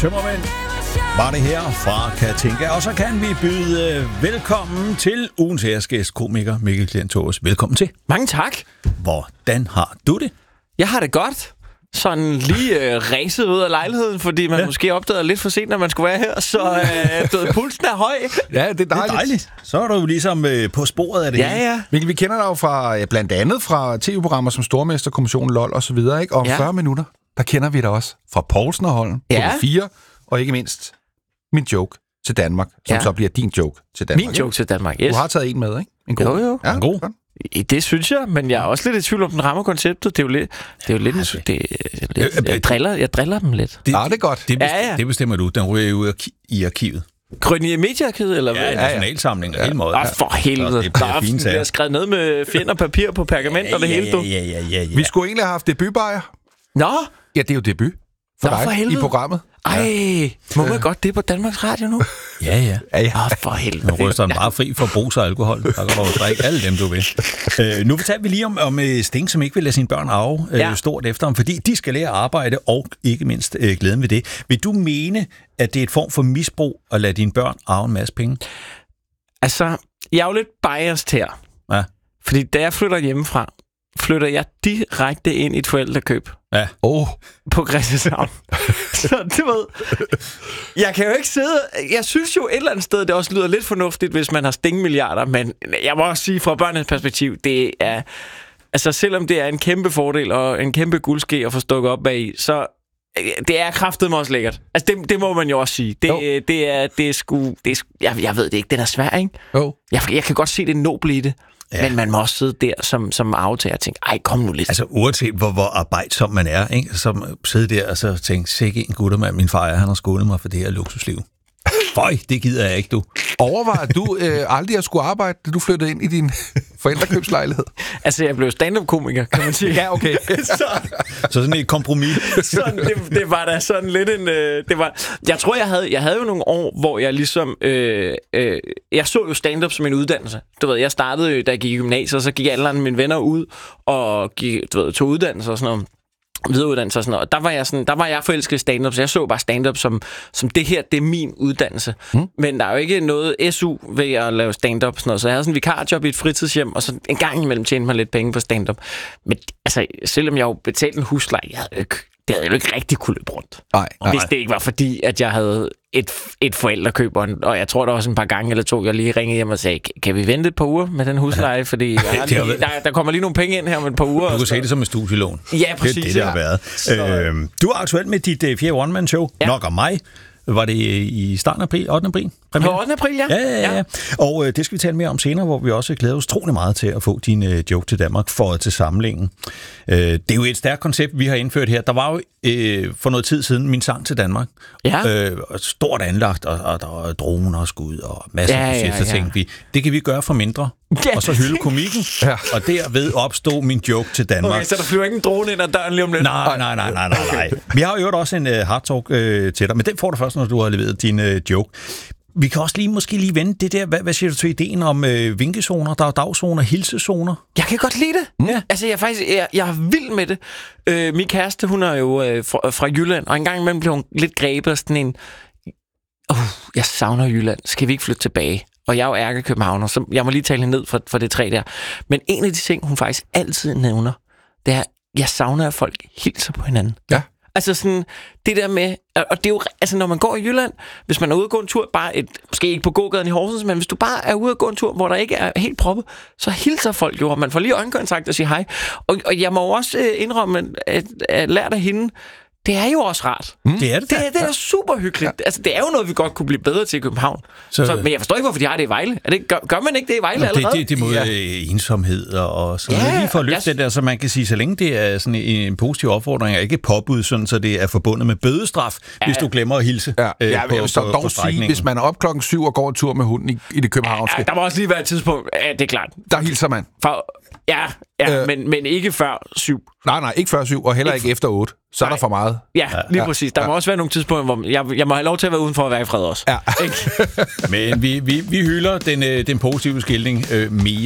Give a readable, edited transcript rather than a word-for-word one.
Tømmermænd var det her fra Katinka. Og så kan vi byde velkommen til ugens æresgæst, komiker Mikkel Klentorius. Velkommen til. Mange tak. Hvordan har du det? Jeg har det godt. Sådan lige ræset ud af lejligheden, fordi man måske opdagede lidt for sent, når man skulle være her. Så pulsen er høj. Ja, det er dejligt. Så er du ligesom på sporet af det hele. Ja. Mikkel, vi kender dig jo fra, blandt andet fra tv-programmer som Stormesterkommissionen, LOL og så videre, ikke? Og om 40 minutter, der kender vi dig også fra Poulsen og Holm, TV4, og ikke mindst min joke til Danmark, som så bliver din joke til Danmark. Min joke til Danmark, yes. Du har taget en med, ikke? En god. Jo. Ja, en god. Det synes jeg, men jeg er også lidt i tvivl om, den rammer konceptet. Det er jo lidt jeg driller dem lidt. Det er godt. Det bestemmer du. Den ryger ud i arkivet. Krønige mediearkivet, eller hvad? Ja, nationalsamling og hele måde. For helvede. Det bliver fint, jeg har skrevet noget med fjend og papir på pergament og det hele, du. Ja. Vi skulle egentlig have haft debutbajer. Nå? Ja, det er jo debut for dig i programmet. Ej, må man godt det på Danmarks Radio nu? Ja. For helvede. Nu ryster den bare fri for brus og alkohol. Der kan du drikke alle dem, du vil. Nu fortalte vi lige om Sting, som ikke vil lade sine børn arve stort efter ham, fordi de skal lære at arbejde, og ikke mindst glæden ved det. Vil du mene, at det er et form for misbrug at lade dine børn arve en masse penge? Altså, jeg er jo lidt biased her. Ja. Fordi da jeg flytter hjemmefra, flytter jeg direkte ind i et forældrekøb. Ja. På Christianshavn. Så du ved, jeg kan jo ikke sidde... Jeg synes jo et eller andet sted, det også lyder lidt fornuftigt, hvis man har stingmilliarder, men jeg må også sige, fra børnenes perspektiv, det er... Altså, selvom det er en kæmpe fordel og en kæmpe guldske at få stukket op bagi, så det er kraftedeme også lækkert. Altså, det må man jo også sige. Det er sgu... Jeg ved det ikke, det er svært, ikke? Jeg kan godt se det noble i det. Ja. Men man må også sidde der som aftager og tænke, ej, kom nu lidt. Altså uanset hvor arbejdsom man er, ikke? Som sidde der og så tænke, sikke en guttermand, min far han har skolet mig for det her luksusliv. Føj, det gider jeg ikke, du. Overvejer du aldrig at skulle arbejde, da du flyttede ind i din forældrekøbslejlighed? Altså, jeg blev stand-up-komiker, kan man sige. Ja, okay. Så sådan et kompromis. Det var da sådan lidt en... Jeg tror, jeg havde jo nogle år, hvor jeg ligesom... jeg så jo stand-up som en uddannelse. Du ved, jeg startede jo, da jeg gik i gymnasiet, og så gik alle mine venner ud og tog uddannelse og sådan noget. Videreuddannelse og sådan noget. Der var jeg forelsket i stand-up, så jeg så bare stand-up som det her, det er min uddannelse. Men der er jo ikke noget SU ved at lave stand-up sådan noget. Så jeg havde sådan en vikarjob i et fritidshjem, og så en gang imellem tjente mig lidt penge på stand-up. Men altså, selvom jeg jo betalte en husleje, det havde jeg jo ikke rigtig kunne løbe rundt. Nej. Hvis det ikke var fordi, at jeg havde et forældrekøb, og jeg tror der også en par gange eller to, jeg lige ringede hjem og sagde, kan vi vente et par uger med den husleje? Fordi der kommer lige nogle penge ind her om et par uger. Du kunne se det som en studielån. Ja, præcis. Det har været. Du er aktuel med dit 4. one-man-show, Nok om mig. Var det i starten af april, 8. april? På 8. april, ja. Og det skal vi tale mere om senere, hvor vi også glæder os utrolig meget til at få din joke til Danmark for til samlingen. Det er jo et stærkt koncept, vi har indført her. Der var jo for noget tid siden min sang til Danmark. Ja. Stort anlagt, og der var droner og skud og masser af budget, så tænkte vi, det kan vi gøre for mindre. Ja, og så hylde komikken, og derved opstod min joke til Danmark. Okay, så der flyver ikke en drone ind ad døren lige om lidt? Nej. Vi har jo også en hard talk til dig, men den får du først, når du har leveret din joke. Vi kan også måske lige vende det der. Hvad siger du til ideen om vinkezoner? Der er dagzoner, hilsezoner. Jeg kan godt lide det. Ja. Altså, jeg er vild med det. Min kæreste, hun er jo fra Jylland, og en gang imellem blev hun lidt grebet af sådan en... jeg savner Jylland. Skal vi ikke flytte tilbage? Og jeg er jo ærkekøbenhavner, så jeg må lige tale hende ned for det træ der. Men en af de ting, hun faktisk altid nævner, det er, jeg savner, at folk hilser på hinanden. Ja. Altså sådan, det der med, og det er jo, altså når man går i Jylland, hvis man er ude og gå en tur, måske ikke på gågaden i Horsens, men hvis du bare er ude og gå en tur, hvor der ikke er helt proppet, så hilser folk jo, og man får lige øjenkontakt og siger hej. Og jeg må også indrømme, at lært af hende, det er jo også rart. Det er det. Det er super hyggeligt. Ja. Altså, det er jo noget, vi godt kunne blive bedre til i København. Men jeg forstår ikke, hvorfor de har det i Vejle. Gør man ikke det i Vejle allerede? Det mod ensomhed og sådan noget. Lige for at løfte det der, så man kan sige, så længe det er sådan en positiv opfordring, og ikke påbud, sådan, så det er forbundet med bødestraf, hvis du glemmer at hilse. Jeg vil så dog sige, hvis man er op 7:00 og går en tur med hunden i det københavnske. Ja, der må også lige være et tidspunkt. Ja, det er klart. Der hilser man. Men ikke før 7. Nej, ikke før 7, og heller ikke efter 8. Så er der for meget. Ja, lige præcis. Der må også være nogle tidspunkter, hvor jeg må have lov til at være udenfor at være i fred også. Ja. Men vi hylder den positive skildring mere.